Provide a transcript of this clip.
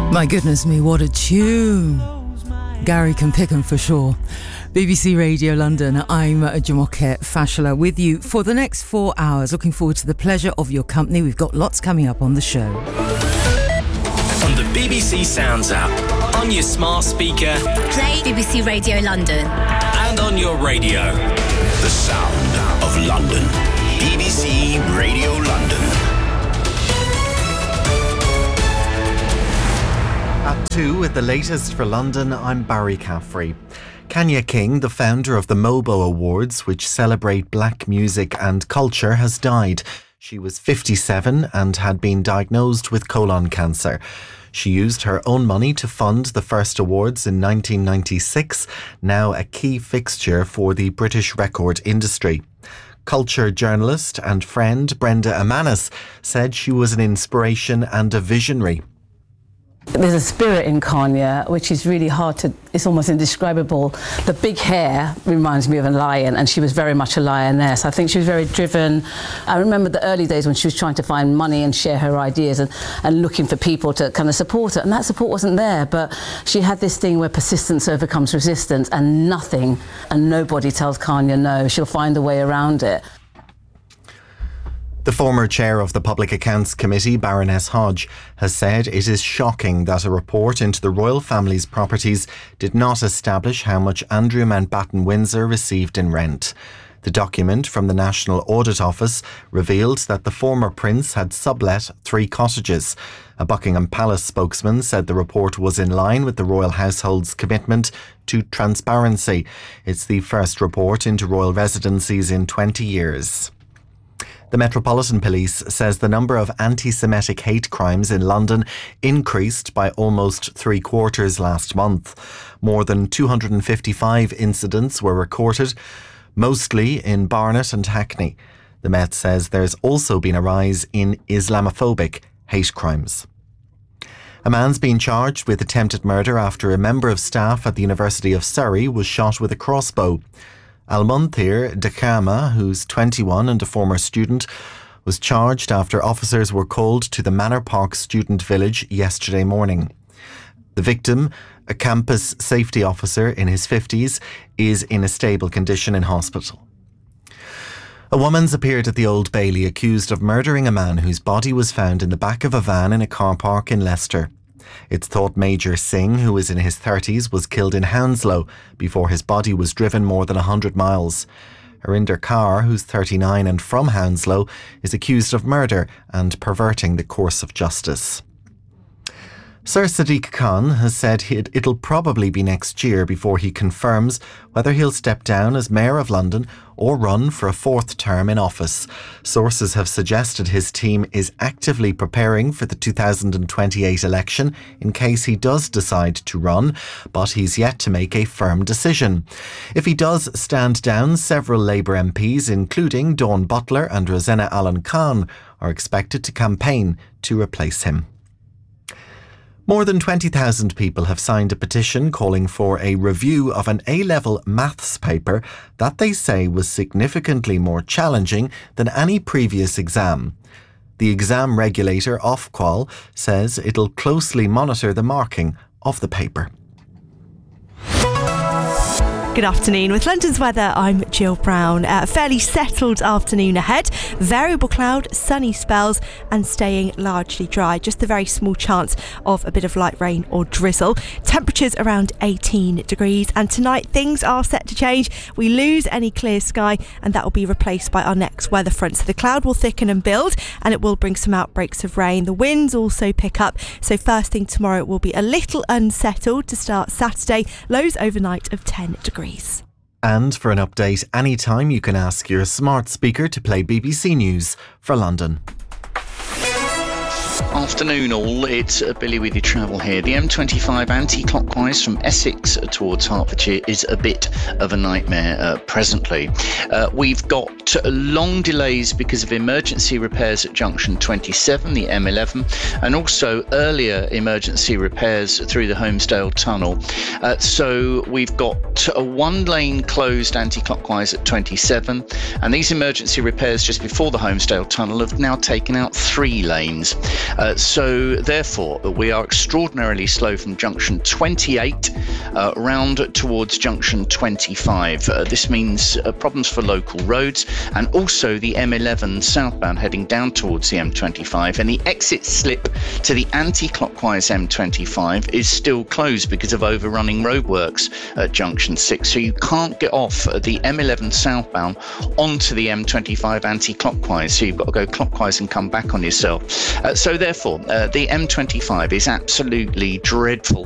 My goodness me, what a tune. Gary can pick 'em for sure. BBC Radio London, I'm Jumoke Fashola with you for the next 4 hours. Looking forward to the pleasure of your company. We've got lots coming up on the show. On the BBC Sounds app, on your smart speaker, play BBC Radio London. And on your radio. The sound of London. BBC Radio London. At 2 with the latest for London, I'm Barry Caffrey. Kanya King, the founder of the Mobo Awards, which celebrate black music and culture, has died. She was 57 and had been diagnosed with colon cancer. She used her own money to fund the first awards in 1996, now a key fixture for the British record industry. Culture journalist and friend Brenda Amanis said she was an inspiration and a visionary. There's a spirit in Kanya which is really hard to, it's almost indescribable. The big hair reminds me of a lion, and she was very much a lioness. I think she was very driven. I remember the early days when she was trying to find money and share her ideas and looking for people to kind of support her, and that support wasn't there, but she had this thing where persistence overcomes resistance, and nothing and nobody tells Kanya no. She'll find a way around it. The former chair of the Public Accounts Committee, Baroness Hodge, has said it is shocking that a report into the royal family's properties did not establish how much Andrew Mountbatten Windsor received in rent. The document from the National Audit Office revealed that the former prince had sublet 3 cottages. A Buckingham Palace spokesman said the report was in line with the royal household's commitment to transparency. It's the first report into royal residencies in 20 years. The Metropolitan Police says the number of anti-Semitic hate crimes in London increased by almost 3/4 last month. More than 255 incidents were recorded, mostly in Barnet and Hackney. The Met says there's also been a rise in Islamophobic hate crimes. A man's been charged with attempted murder after a member of staff at the University of Surrey was shot with a crossbow. Almunthir Dakama, who's 21 and a former student, was charged after officers were called to the Manor Park student village yesterday morning. The victim, a campus safety officer in his 50s, is in a stable condition in hospital. A woman's appeared at the Old Bailey accused of murdering a man whose body was found in the back of a van in a car park in Leicester. It's thought Major Singh, who was in his 30s, was killed in Hounslow before his body was driven more than 100 miles. Harinder Kaur, who's 39 and from Hounslow, is accused of murder and perverting the course of justice. Sir Sadiq Khan has said it'll probably be next year before he confirms whether he'll step down as Mayor of London or run for a 4th term in office. Sources have suggested his team is actively preparing for the 2028 election in case he does decide to run, but he's yet to make a firm decision. If he does stand down, several Labour MPs, including Dawn Butler and Rosanna Allen Khan, are expected to campaign to replace him. More than 20,000 people have signed a petition calling for a review of an A-level maths paper that they say was significantly more challenging than any previous exam. The exam regulator, Ofqual, says it'll closely monitor the marking of the paper. Good afternoon. With London's weather, I'm Jill Brown. A fairly settled afternoon ahead. Variable cloud, sunny spells and staying largely dry. Just a very small chance of a bit of light rain or drizzle. Temperatures around 18 degrees. And tonight things are set to change. We lose any clear sky and that will be replaced by our next weather front. So the cloud will thicken and build and it will bring some outbreaks of rain. The winds also pick up. So first thing tomorrow it will be a little unsettled to start Saturday. Lows overnight of 10 degrees. And for an update anytime, you can ask your smart speaker to play BBC News for London. Afternoon all, it's Billy with your travel here. The M25 anti-clockwise from Essex towards Hertfordshire is a bit of a nightmare presently. We've got long delays because of emergency repairs at junction 27, the M11, and also earlier emergency repairs through the Holmesdale Tunnel. So we've got a 1-lane closed anti-clockwise at 27, and these emergency repairs just before the Holmesdale Tunnel have now taken out 3 lanes. So therefore, we are extraordinarily slow from junction 28 round towards junction 25. This means problems for local roads, and also the M11 southbound heading down towards the M25, and the exit slip to the anti-clockwise M25 is still closed because of overrunning roadworks at junction 6. So you can't get off the M11 southbound onto the M25 anti-clockwise. So you've got to go clockwise and come back on yourself. So therefore, the M25 is absolutely dreadful